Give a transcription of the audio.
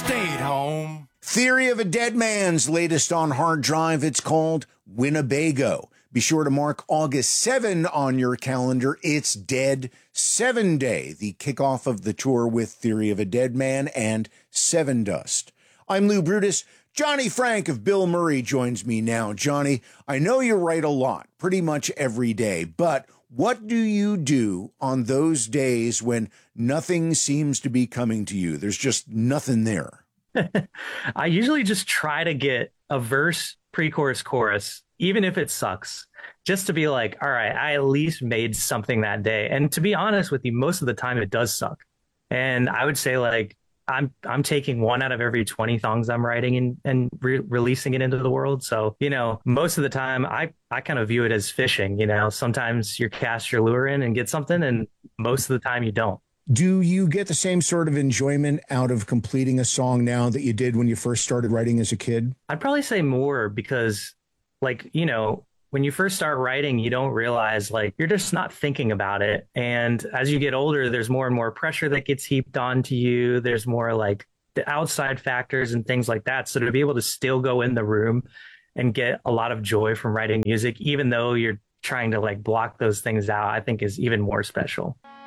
stayed home. Theory of a Dead Man's latest on hard drive. It's called Winnebago. Be sure to mark August 7 on your calendar. It's Dead 7 Day, the kickoff of the tour with Theory of a Dead Man and Sevendust. I'm Lou Brutus. Johnny Frank of Bill Murray joins me now. Johnny, I know you write a lot, pretty much every day, but what do you do on those days when nothing seems to be coming to you? There's just nothing there. I usually just try to get a verse, pre-chorus, chorus, even if it sucks, just to be like, all right, I at least made something that day. And to be honest with you, most of the time it does suck. And I would say like, I'm taking one out of every 20 songs I'm writing and releasing it into the world. So, you know, most of the time I kind of view it as fishing. You know, sometimes you cast your lure in and get something, and most of the time you don't. Do you get the same sort of enjoyment out of completing a song now that you did when you first started writing as a kid? I'd probably say more because, like, you know, when you first start writing, you don't realize like you're just not thinking about it. And as you get older, there's more and more pressure that gets heaped onto you. There's more like the outside factors and things like that. So to be able to still go in the room and get a lot of joy from writing music, even though you're trying to like block those things out, I think is even more special.